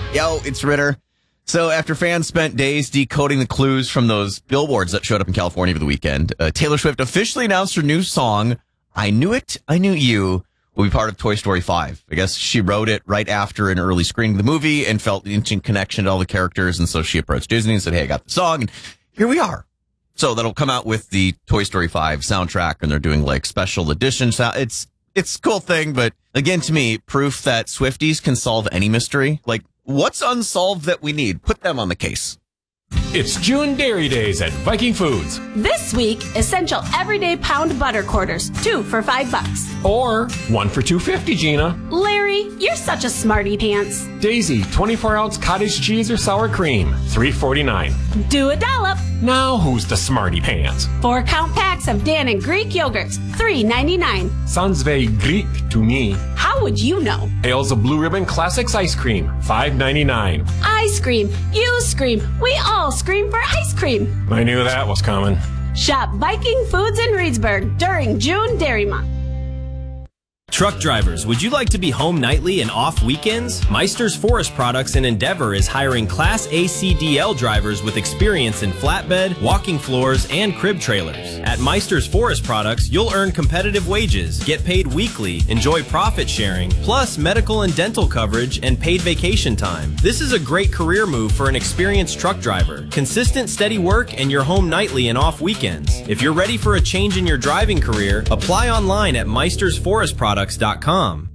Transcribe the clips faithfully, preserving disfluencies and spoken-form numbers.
Yo, it's Ritter. So after fans spent days decoding the clues from those billboards that showed up in California over the weekend, uh, Taylor Swift officially announced her new song, I Knew It, I Knew You, will be part of Toy Story five. I guess she wrote it right after an early screening of the movie and felt an instant connection to all the characters, and so she approached Disney and said, hey, I got the song, and here we are. So that'll come out with the Toy Story five soundtrack, and they're doing like special edition sound. It's it's a cool thing, but again, to me, proof that Swifties can solve any mystery. Like, what's unsolved that we need? Put them on the case. It's June Dairy Days at Viking Foods. This week, essential everyday pound butter quarters, two for five bucks. Or one for two fifty, Gina. Larry, you're such a smarty pants. Daisy, twenty-four ounce cottage cheese or sour cream, three forty-nine. Do a dollop. Now who's the smarty pants? Four count packs of Dan and Greek yogurts, three ninety-nine. Sounds very Greek to me. How would you know? Ales of Blue Ribbon Classics ice cream, five ninety-nine. Ice cream, you scream, we all scream for ice cream. I knew that was coming. Shop Viking Foods in Reedsburg during June Dairy Month. Truck drivers, would you like to be home nightly and off weekends? Meister's Forest Products in Endeavor is hiring Class A C D L drivers with experience in flatbed, walking floors, and crib trailers. At Meister's Forest Products, you'll earn competitive wages, get paid weekly, enjoy profit sharing, plus medical and dental coverage and paid vacation time. This is a great career move for an experienced truck driver. Consistent, steady work, and you're home nightly and off weekends. If you're ready for a change in your driving career, apply online at Meister's Forest Products. .com.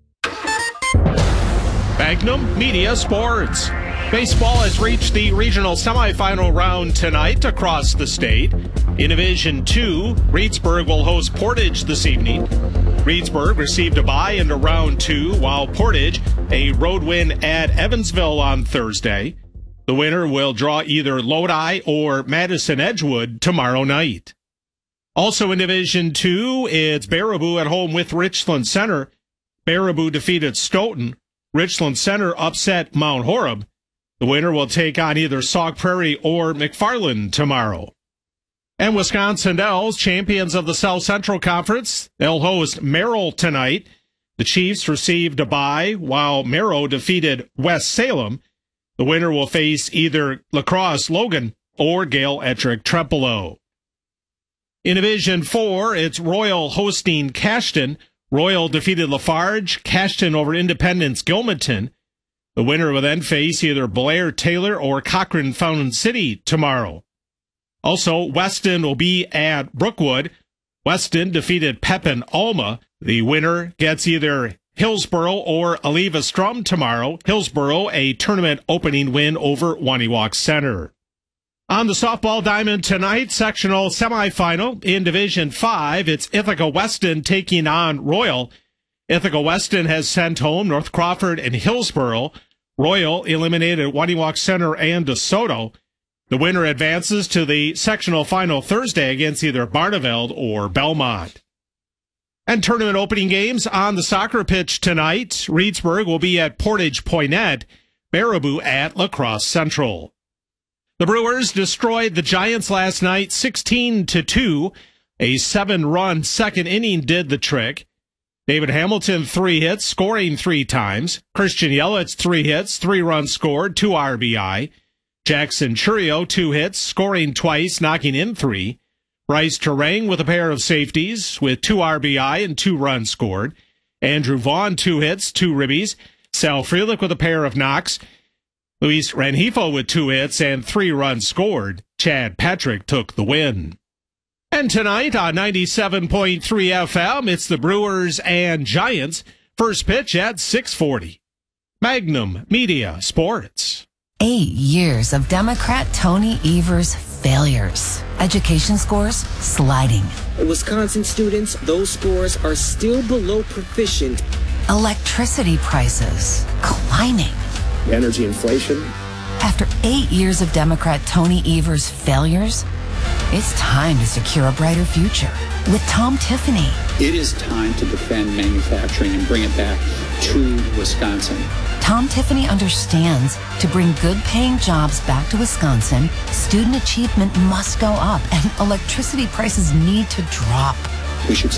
Magnum Media Sports. Baseball has reached the regional semifinal round tonight across the state. In Division two, Reedsburg will host Portage this evening. Reedsburg received a bye into round two, while Portage a road win at Evansville on Thursday. The winner will draw either Lodi or Madison Edgewood tomorrow night. Also in Division two, it's Baraboo at home with Richland Center. Baraboo defeated Stoughton. Richland Center upset Mount Horeb. The winner will take on either Sauk Prairie or McFarland tomorrow. And Wisconsin Dells, champions of the South Central Conference, they'll host Merrill tonight. The Chiefs received a bye, while Merrill defeated West Salem. The winner will face either La Crosse Logan or Gale Ettrick Trempealeau. In Division four, it's Royal hosting Cashton. Royal defeated Lafarge, Cashton over Independence Gilmanton. The winner will then face either Blair Taylor or Cochrane Fountain City tomorrow. Also, Weston will be at Brookwood. Weston defeated Pepin Alma. The winner gets either Hillsboro or Aliva Strum tomorrow. Hillsboro, a tournament opening win over Waniwak Center. On the softball diamond tonight, sectional semifinal in Division five, it's Ithaca Weston taking on Royal. Ithaca Weston has sent home North Crawford and Hillsboro. Royal eliminated Waniwak Center and DeSoto. The winner advances to the sectional final Thursday against either Barneveld or Belmont. And tournament opening games on the soccer pitch tonight. Reedsburg will be at Portage Poinet, Baraboo at La Crosse Central. The Brewers destroyed the Giants last night sixteen to two. A seven-run second inning did the trick. David Hamilton, three hits, scoring three times. Christian Yelich, three hits, three runs scored, two R B I. Jackson Churio, two hits, scoring twice, knocking in three. Bryce Terang with a pair of safeties with two R B I and two runs scored. Andrew Vaughn, two hits, two ribbies. Sal Frelick with a pair of knocks. Luis Rengifo with two hits and three runs scored. Chad Patrick took the win. And tonight on ninety-seven point three F M, it's the Brewers and Giants. First pitch at six forty. Magnum Media Sports. Eight years of Democrat Tony Evers' failures. Education scores sliding. Wisconsin students, those scores are still below proficient. Electricity prices climbing. Energy inflation. After eight years of Democrat Tony Evers' failures, it's time to secure a brighter future with Tom Tiffany. It is time to defend manufacturing and bring it back to Wisconsin. Tom Tiffany understands to bring good-paying jobs back to Wisconsin, student achievement must go up and electricity prices need to drop. We should